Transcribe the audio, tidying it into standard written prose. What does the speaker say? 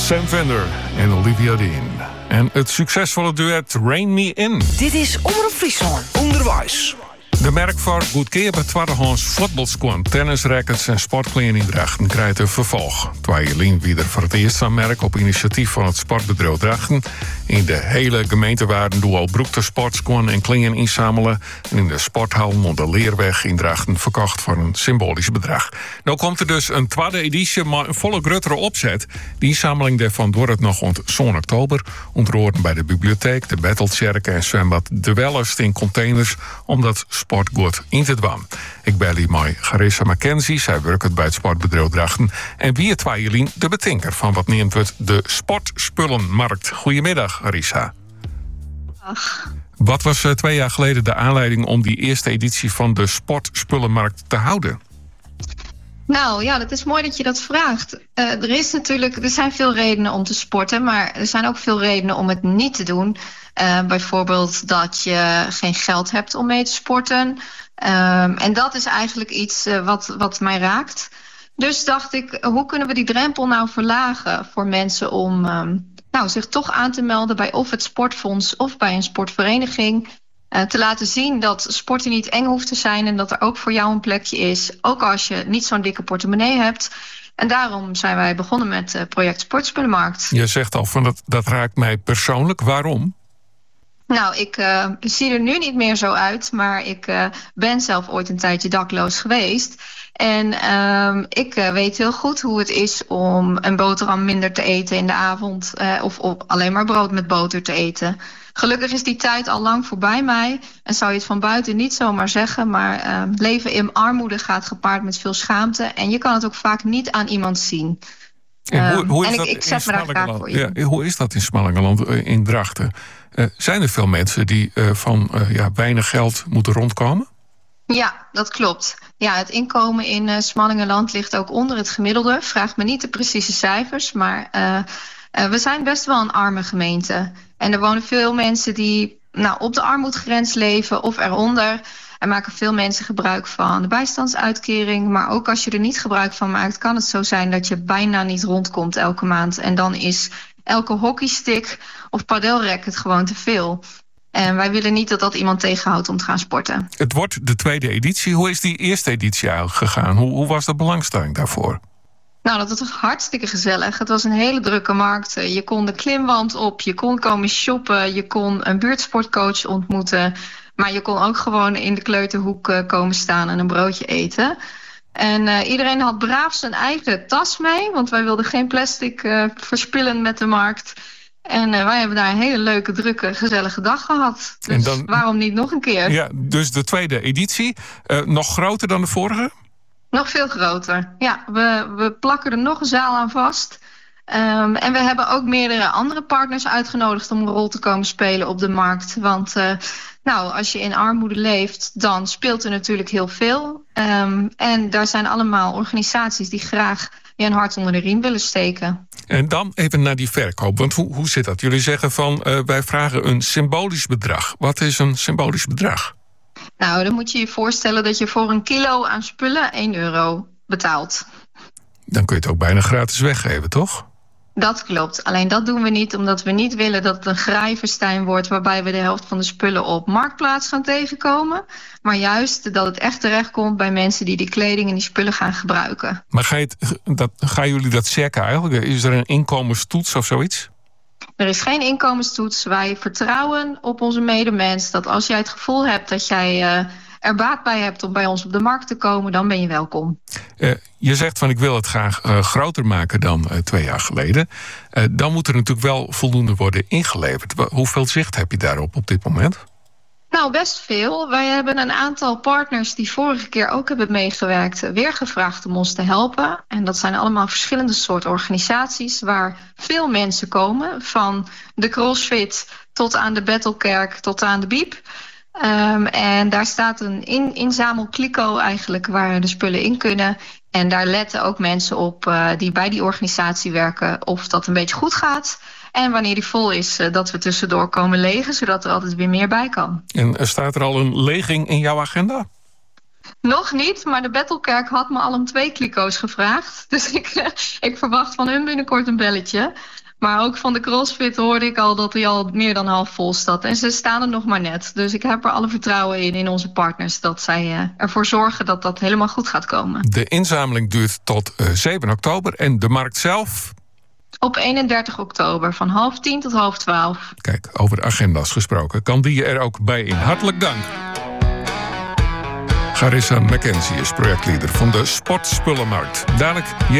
Sam Fender en Olivia Dean. En het succesvolle duet Rain Me In. Dit is Omroep Friesland. Onderwijs. De merk voor goedkeer bij tweedehands voetbalsquan, tennisrackets en sportkleding Drachten krijgt een vervolg. Tweeënlien wie er voor het eerst aan merk op initiatief van het sportbedrijf Drachten. In de hele gemeente waren duo Broekte sportsquan en klingen inzamelen. En in de sporthal Mondelleerweg in Drachten verkocht voor een symbolisch bedrag. Nou komt er dus een tweede editie, maar een volle gruttere opzet. Die inzameling daarvan wordt het nog zo'n oktober. Ontroeren bij de bibliotheek, de Betteltjerk en zwembad De Wellust in containers om dat sportgoed in te dwan. Ik bel hier met Garissa Mackenzie, zij werkt bij het sportbedrijf Drachten. En wie het tweeënlien de betinker van wat neemt het de sportspullenmarkt. Goedemiddag, Garissa. Ach. Wat was 2 jaar geleden de aanleiding om die eerste editie van de sportspullenmarkt te houden? Nou ja, dat is mooi dat je dat vraagt. Er zijn veel redenen om te sporten, maar er zijn ook veel redenen om het niet te doen. Bijvoorbeeld dat je geen geld hebt om mee te sporten. En dat is eigenlijk iets wat mij raakt. Dus dacht ik, hoe kunnen we die drempel nou verlagen voor mensen om zich toch aan te melden bij of het sportfonds of bij een sportvereniging. Te laten zien dat sporten niet eng hoeft te zijn en dat er ook voor jou een plekje is. Ook als je niet zo'n dikke portemonnee hebt. En daarom zijn wij begonnen met het project Sportspullenmarkt. Je zegt al van dat raakt mij persoonlijk. Waarom? Nou, ik zie er nu niet meer zo uit, maar ik ben zelf ooit een tijdje dakloos geweest. En ik weet heel goed hoe het is om een boterham minder te eten in de avond of alleen maar brood met boter te eten. Gelukkig is die tijd al lang voorbij mij en zou je het van buiten niet zomaar zeggen, maar leven in armoede gaat gepaard met veel schaamte en je kan het ook vaak niet aan iemand zien. Ik zet me daar graag voor in. Ja, hoe is dat in Smallingeland, in Drachten? Zijn er veel mensen die van weinig geld moeten rondkomen? Ja, dat klopt. Ja, het inkomen in Smallingeland ligt ook onder het gemiddelde. Vraag me niet de precieze cijfers, maar we zijn best wel een arme gemeente. En er wonen veel mensen die op de armoedegrens leven of eronder. Er maken veel mensen gebruik van de bijstandsuitkering. Maar ook als je er niet gebruik van maakt, kan het zo zijn dat je bijna niet rondkomt elke maand. En dan is elke hockeystick of padelracket gewoon te veel. En wij willen niet dat iemand tegenhoudt om te gaan sporten. Het wordt de tweede editie. Hoe is die eerste editie eigenlijk gegaan? Hoe was de belangstelling daarvoor? Nou, dat was hartstikke gezellig. Het was een hele drukke markt. Je kon de klimwand op, je kon komen shoppen, je kon een buurtsportcoach ontmoeten. Maar je kon ook gewoon in de kleuterhoek komen staan en een broodje eten. En iedereen had braaf zijn eigen tas mee, want wij wilden geen plastic verspillen met de markt. En wij hebben daar een hele leuke, drukke, gezellige dag gehad. Dus waarom niet nog een keer? Ja, dus de tweede editie, nog groter dan de vorige? Nog veel groter. Ja, we plakken er nog een zaal aan vast. En we hebben ook meerdere andere partners uitgenodigd om een rol te komen spelen op de markt. Want als je in armoede leeft, dan speelt er natuurlijk heel veel. En daar zijn allemaal organisaties die graag je een hart onder de riem willen steken. En dan even naar die verkoop. Want hoe zit dat? Jullie zeggen van wij vragen een symbolisch bedrag. Wat is een symbolisch bedrag? Nou, dan moet je je voorstellen dat je voor 1 kilo aan spullen €1 betaalt. Dan kun je het ook bijna gratis weggeven, toch? Dat klopt. Alleen dat doen we niet omdat we niet willen dat het een graaiverstijn wordt waarbij we de helft van de spullen op Marktplaats gaan tegenkomen. Maar juist dat het echt terechtkomt bij mensen die die kleding en die spullen gaan gebruiken. Maar gaan jullie dat checken eigenlijk? Is er een inkomenstoets of zoiets? Er is geen inkomenstoets. Wij vertrouwen op onze medemens dat als jij het gevoel hebt dat jij er baat bij hebt om bij ons op de markt te komen, dan ben je welkom. Je zegt van ik wil het graag groter maken dan 2 jaar geleden. Dan moet er natuurlijk wel voldoende worden ingeleverd. Hoeveel zicht heb je daarop op dit moment? Nou, best veel. Wij hebben een aantal partners die vorige keer ook hebben meegewerkt weer gevraagd om ons te helpen. En dat zijn allemaal verschillende soorten organisaties waar veel mensen komen. Van de CrossFit tot aan de Battlekerk tot aan de Biep. En daar staat een inzamelkliko eigenlijk waar de spullen in kunnen. En daar letten ook mensen op die bij die organisatie werken of dat een beetje goed gaat. En wanneer die vol is, dat we tussendoor komen legen, zodat er altijd weer meer bij kan. En staat er al een leging in jouw agenda? Nog niet, maar de Battlekerk had me al om 2 kliko's gevraagd. Dus ik verwacht van hun binnenkort een belletje. Maar ook van de CrossFit hoorde ik al dat hij al meer dan half vol staat. En ze staan er nog maar net. Dus ik heb er alle vertrouwen in onze partners, dat zij ervoor zorgen dat dat helemaal goed gaat komen. De inzameling duurt tot 7 oktober en de markt zelf? Op 31 oktober, van 9:30 tot 11:30. Kijk, over agenda's gesproken. Kan die je er ook bij in. Hartelijk dank. Charissa McKenzie is projectleider van de Sportspullenmarkt. Dadelijk